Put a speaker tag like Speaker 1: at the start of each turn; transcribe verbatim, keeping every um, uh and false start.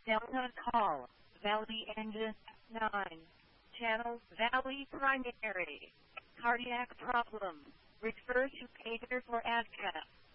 Speaker 1: Delta call, Valley engine nine. Channel Valley primary. Cardiac problem. Refer to Pager for ADCAP.